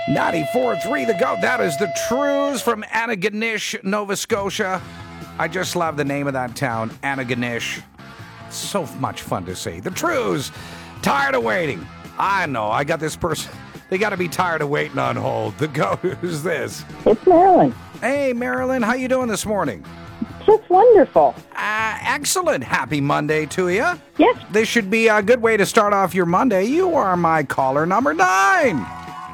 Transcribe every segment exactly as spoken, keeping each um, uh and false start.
ninety-four three The Goat. That is the Trews from Antigonish, Nova Scotia. I just love the name of that town, Antigonish. So much fun to say. The Trews, tired of waiting. I know, I got this person. They got to be tired of waiting on hold. The Goat, who's this? It's Marilyn. Hey, Marilyn, how you doing this morning? Just wonderful. Uh, excellent. Happy Monday to you. Yes. This should be a good way to start off your Monday. You are my caller number nine.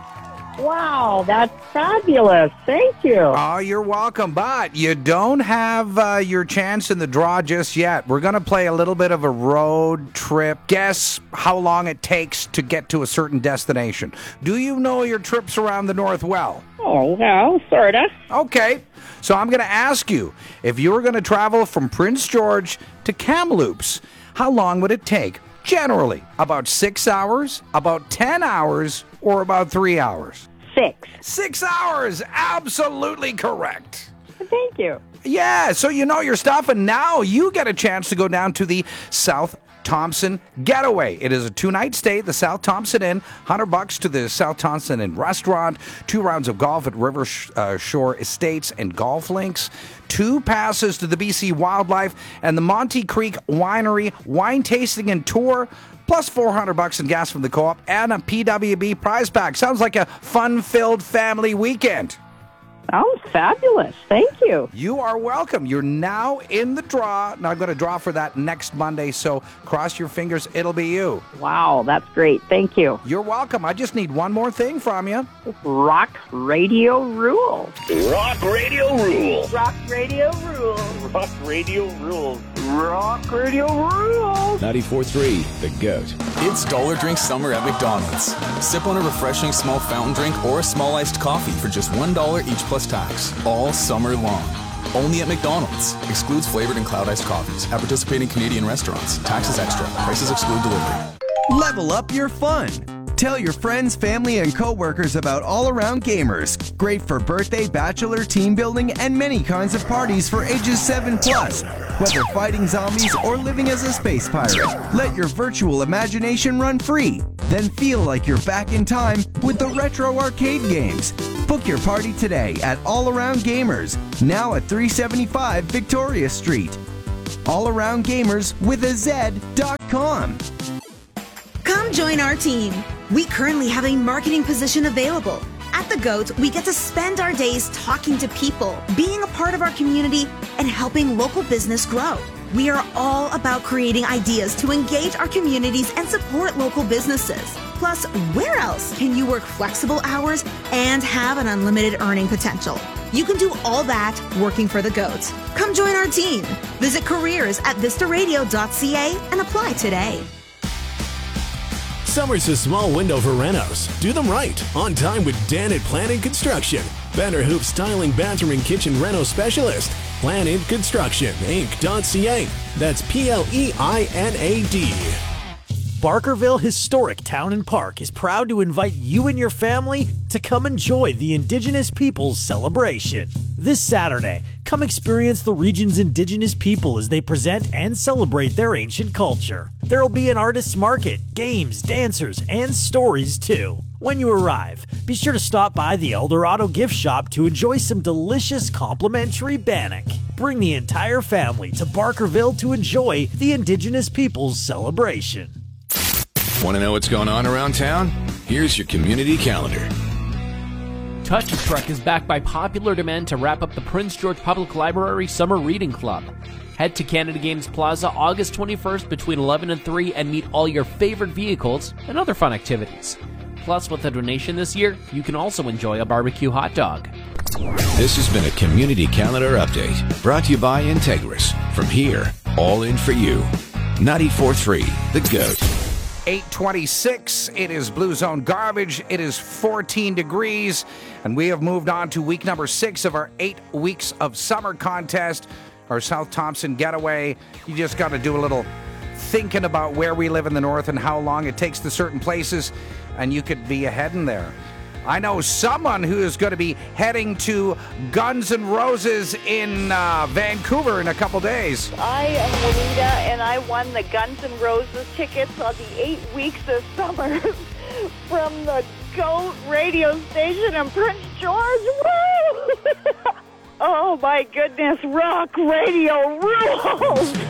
Wow, that's fabulous. Thank you. Oh, you're welcome. But you don't have uh, your chance in the draw just yet. We're going to play a little bit of a road trip. Guess how long it takes to get to a certain destination. Do you know your trips around the North well? Oh, well, sort of. Okay. So I'm going to ask you, if you were going to travel from Prince George to Kamloops, how long would it take? Generally, about six hours, about ten hours, or about three hours? Six. Six hours. Absolutely correct. Thank you. Yeah, so you know your stuff, and now you get a chance to go down to the South Thompson Getaway. It is a two-night stay at the South Thompson Inn, one hundred bucks to the South Thompson Inn restaurant, two rounds of golf at River uh, Shore Estates and Golf Links, two passes to the B C Wildlife and the Monte Creek Winery wine tasting and tour, plus four hundred bucks in gas from the co-op and a P W B prize pack. Sounds like a fun-filled family weekend. Sounds fabulous. Thank you. You are welcome. You're now in the draw. Now I'm going to draw for that next Monday, so cross your fingers. It'll be you. Wow, that's great. Thank you. You're welcome. I just need one more thing from you. Rock radio rules. Rock radio rules. Rock radio rules. Rock radio rules. Rock radio rules. ninety-four three The Goat. It's Dollar Drink Summer at McDonald's. Sip on a refreshing small fountain drink or a small iced coffee for just one dollar each plus tax, all summer long. Only at McDonald's. Excludes flavored and cloud iced coffees at participating Canadian restaurants. Taxes extra. Prices exclude delivery. Level up your fun. Tell your friends, family, and coworkers about All Around Gamers. Great for birthday, bachelor, team building, and many kinds of parties for ages seven plus. Whether fighting zombies or living as a space pirate, let your virtual imagination run free. Then feel like you're back in time with the retro arcade games. Book your party today at All Around Gamers, now at three seventy-five Victoria Street. All Around Gamers with a Z dot com. Come join our team. We currently have a marketing position available. At The Goat, we get to spend our days talking to people, being a part of our community, and helping local business grow. We are all about creating ideas to engage our communities and support local businesses. Plus, where else can you work flexible hours and have an unlimited earning potential? You can do all that working for The Goat. Come join our team. Visit careers at vista radio dot c a and apply today. Summer's a small window for renos. Do them right, on time with Dan at Planet Construction. Banner Hoop Styling Bathroom and Kitchen Reno Specialist. Planet Construction Inc dot c a. That's P L E I N A D. Barkerville Historic Town and Park is proud to invite you and your family to come enjoy the Indigenous Peoples Celebration. This Saturday, come experience the region's Indigenous people as they present and celebrate their ancient culture. There will be an artist's market, games, dancers, and stories too. When you arrive, be sure to stop by the Eldorado gift shop to enjoy some delicious complimentary bannock. Bring the entire family to Barkerville to enjoy the Indigenous Peoples Celebration. Want to know what's going on around town? Here's your community calendar. Touch a Truck is back by popular demand to wrap up the Prince George Public Library Summer Reading Club. Head to Canada Games Plaza August twenty-first between eleven and three and meet all your favorite vehicles and other fun activities. Plus, with a donation this year, you can also enjoy a barbecue hot dog. This has been a community calendar update brought to you by Integris. From here, all in for you. ninety-four three The Goat. eight twenty-six, it is Blue Zone Garbage. It is fourteen degrees, and we have moved on to week number six of our eight weeks of summer contest, our South Thompson Getaway. You just got to do a little thinking about where we live in the north and how long it takes to certain places, and you could be heading there. I know someone who is going to be heading to Guns N' Roses in uh, Vancouver in a couple days. I am Juanita, and I won the Guns N' Roses tickets on the eight weeks of summer from the GOAT radio station in Prince George. Woo! Oh, my goodness. Rock Radio rules.